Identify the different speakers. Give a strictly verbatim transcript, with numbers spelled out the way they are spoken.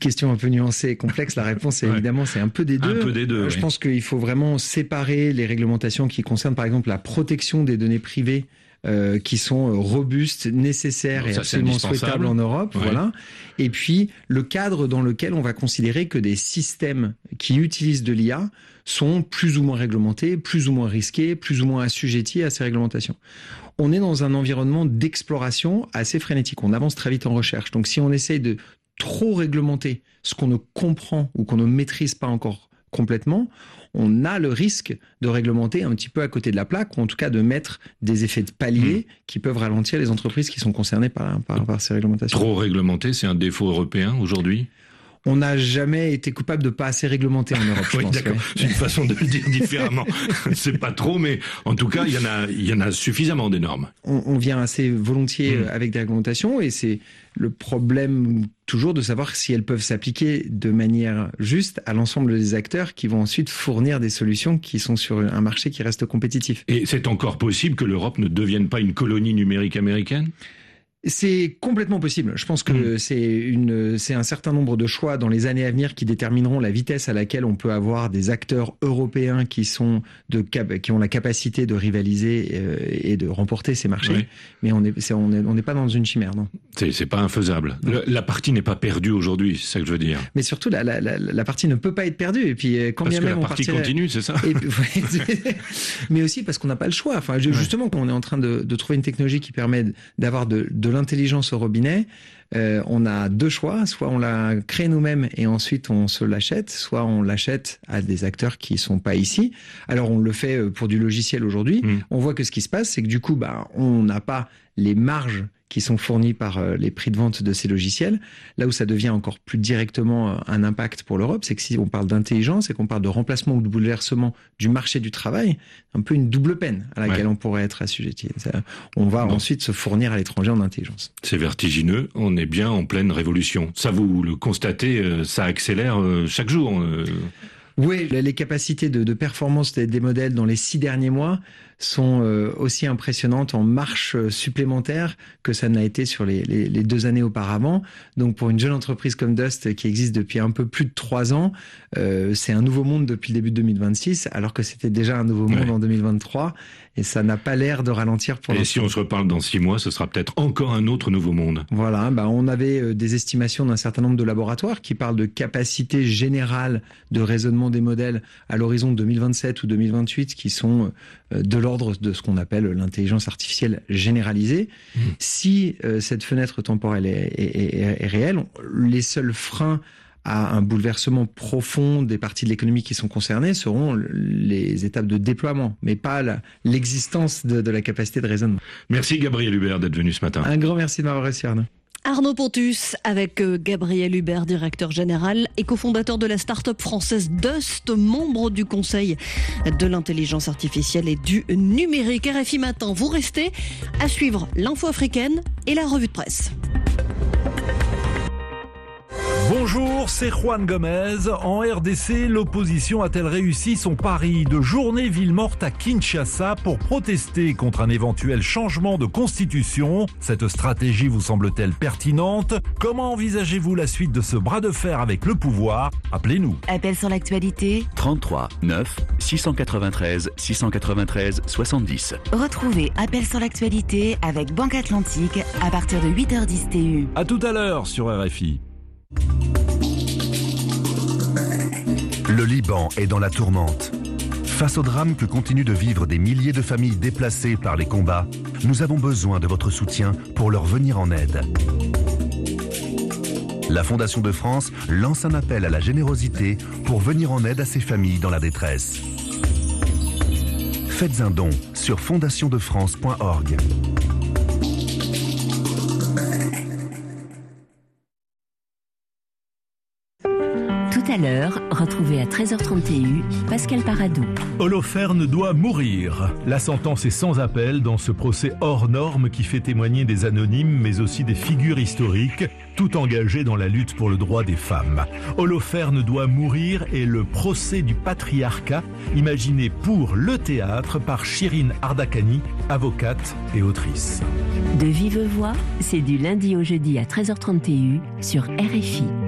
Speaker 1: question un peu nuancée et complexe. La réponse est ouais. évidemment, c'est un peu des deux.
Speaker 2: Un peu des deux.
Speaker 1: Je
Speaker 2: oui.
Speaker 1: pense qu'il faut vraiment séparer les réglementations qui concernent, par exemple, la protection des données privées. Euh, qui sont robustes, nécessaires et
Speaker 2: ça,
Speaker 1: absolument souhaitables en Europe,
Speaker 2: ouais.
Speaker 1: voilà. Et puis le cadre dans lequel on va considérer que des systèmes qui utilisent de l'I A sont plus ou moins réglementés, plus ou moins risqués, plus ou moins assujettis à ces réglementations. On est dans un environnement d'exploration assez frénétique. On avance très vite en recherche. Donc si on essaye de trop réglementer ce qu'on ne comprend ou qu'on ne maîtrise pas encore complètement, on a le risque de réglementer un petit peu à côté de la plaque, ou en tout cas de mettre des effets de palier mmh. qui peuvent ralentir les entreprises qui sont concernées par, par, par ces réglementations.
Speaker 2: Trop réglementé, c'est un défaut européen aujourd'hui ?
Speaker 1: On n'a jamais été coupable de pas assez réglementer en Europe, je
Speaker 2: oui,
Speaker 1: pense.
Speaker 2: D'accord,
Speaker 1: ouais.
Speaker 2: c'est une façon de le dire différemment. C'est pas trop, mais en tout cas, il y en a, il y en a suffisamment des normes.
Speaker 1: On, on vient assez volontiers mmh. avec des réglementations, et c'est le problème toujours de savoir si elles peuvent s'appliquer de manière juste à l'ensemble des acteurs qui vont ensuite fournir des solutions qui sont sur un marché qui reste compétitif.
Speaker 2: Et c'est encore possible que l'Europe ne devienne pas une colonie numérique américaine ?
Speaker 1: C'est complètement possible. Je pense que mmh. c'est une, c'est un certain nombre de choix dans les années à venir qui détermineront la vitesse à laquelle on peut avoir des acteurs européens qui sont de qui ont la capacité de rivaliser et de remporter ces marchés. Oui. Mais on est, c'est, on est, on n'est pas dans une chimère, non.
Speaker 2: C'est, c'est pas infaisable. Le, la partie n'est pas perdue aujourd'hui, c'est ça que je veux dire.
Speaker 1: Mais surtout, la, la, la, la partie ne peut pas être perdue. Et puis, quand
Speaker 2: parce
Speaker 1: bien
Speaker 2: que
Speaker 1: même
Speaker 2: la
Speaker 1: on
Speaker 2: partie
Speaker 1: partirait...
Speaker 2: continue, c'est ça.
Speaker 1: Et, mais aussi parce qu'on n'a pas le choix. Enfin, justement, ouais. quand on est en train de, de trouver une technologie qui permet d'avoir de, de l'intelligence au robinet, euh, on a deux choix. Soit on la crée nous-mêmes et ensuite on se l'achète, soit on l'achète à des acteurs qui sont pas ici. Alors on le fait pour du logiciel aujourd'hui. Mmh. On voit que ce qui se passe, c'est que du coup, bah, on n'a pas les marges qui sont fournis par euh, les prix de vente de ces logiciels. Là où ça devient encore plus directement euh, un impact pour l'Europe, c'est que si on parle d'intelligence et qu'on parle de remplacement ou de bouleversement du marché du travail, un peu une double peine à laquelle ouais. on pourrait être assujetti. Ça, on va bon. ensuite se fournir à l'étranger en intelligence.
Speaker 2: C'est vertigineux, on est bien en pleine révolution. Ça, vous le constatez, euh, ça accélère euh, chaque jour. Euh...
Speaker 1: Oui, les capacités de, de performance des, des modèles dans les six derniers mois sont euh, aussi impressionnantes en marche supplémentaire que ça n'a été sur les, les, les deux années auparavant. Donc pour une jeune entreprise comme Dust qui existe depuis un peu plus de trois ans, euh, c'est un nouveau monde depuis le début de deux mille vingt-six, alors que c'était déjà un nouveau monde ouais. en deux mille vingt-trois, et ça n'a pas l'air de ralentir pour l'instant.
Speaker 2: Et si on se reparle dans six mois, ce sera peut-être encore un autre nouveau monde.
Speaker 1: Voilà, bah on avait des estimations d'un certain nombre de laboratoires qui parlent de capacité générale de raisonnement des modèles à l'horizon deux mille vingt-sept ou deux mille vingt-huit qui sont de l'ordre de ce qu'on appelle l'intelligence artificielle généralisée. Mmh. Si euh, cette fenêtre temporelle est, est, est, est réelle, les seuls freins à un bouleversement profond des parties de l'économie qui sont concernées seront les étapes de déploiement, mais pas la, l'existence de, de la capacité de raisonnement.
Speaker 2: Merci Gabriel Hubert d'être venu ce matin.
Speaker 1: Un grand merci de m'avoir reçu, Arnaud.
Speaker 3: Arnaud Pontus avec Gabriel Hubert, directeur général et cofondateur de la start-up française Dust, membre du conseil de l'intelligence artificielle et du numérique. R F I Matin, vous restez à suivre l'info africaine et la revue de presse.
Speaker 4: Bonjour, c'est Juan Gomez. En R D C, l'opposition a-t-elle réussi son pari de journée ville morte à Kinshasa pour protester contre un éventuel changement de constitution? Cette stratégie vous semble-t-elle pertinente? Comment envisagez-vous la suite de ce bras de fer avec le pouvoir? Appelez-nous.
Speaker 5: Appel sur l'actualité
Speaker 6: trente-trois neuf six cent quatre-vingt-treize six cent quatre-vingt-treize soixante-dix.
Speaker 5: Retrouvez Appel sur l'actualité avec Banque Atlantique à partir de huit heures dix T U.
Speaker 4: À tout à l'heure sur R F I.
Speaker 7: Le Liban est dans la tourmente. Face au drame que continuent de vivre des milliers de familles déplacées par les combats, nous avons besoin de votre soutien pour leur venir en aide. La Fondation de France lance un appel à la générosité pour venir en aide à ces familles dans la détresse. Faites un don sur fondation de france point org.
Speaker 5: Tout à l'heure, retrouvez à treize heures trente T U Pascal Paradou.
Speaker 4: Holoferne doit mourir. La sentence est sans appel dans ce procès hors norme qui fait témoigner des anonymes mais aussi des figures historiques, tout engagées dans la lutte pour le droit des femmes. Holoferne doit mourir est le procès du patriarcat imaginé pour le théâtre par Shirin Ardakani, avocate et autrice.
Speaker 5: De vive voix, c'est du lundi au jeudi à treize heures trente T U sur R F I.